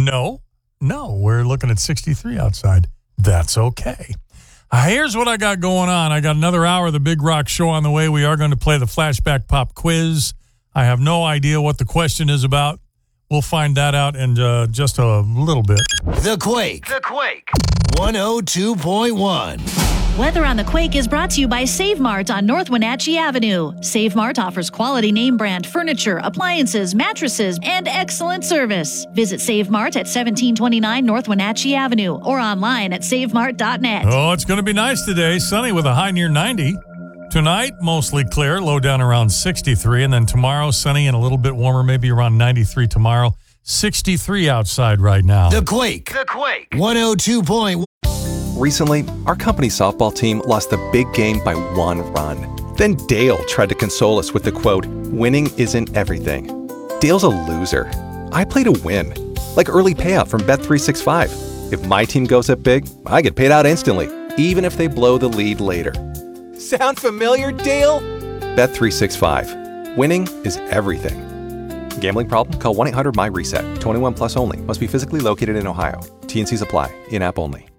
No, we're looking at 63 outside. That's okay. Here's what I got going on. I got another hour of the Big Rock Show on the way. We are going to play the Flashback Pop quiz. I have no idea what the question is about. We'll find that out in just a little bit. The Quake. 102.1. Weather on the Quake is brought to you by Save Mart on North Wenatchee Avenue. Save Mart offers quality name brand furniture, appliances, mattresses, and excellent service. Visit Save Mart at 1729 North Wenatchee Avenue or online at savemart.net. Oh, it's going to be nice today. Sunny with a high near 90. Tonight, mostly clear, low down around 63. And then tomorrow, sunny and a little bit warmer, maybe around 93 tomorrow. 63 outside right now. The Quake. 102.1. Recently, our company softball team lost the big game by 1 run. Then Dale tried to console us with the quote, "Winning isn't everything." Dale's a loser. I play to win. Like early payout from Bet365. If my team goes up big, I get paid out instantly, even if they blow the lead later. Sound familiar, Dale? Bet365. Winning is everything. Gambling problem? Call 1-800-MY-RESET. 21 plus only. Must be physically located in Ohio. T&Cs apply. In-app only.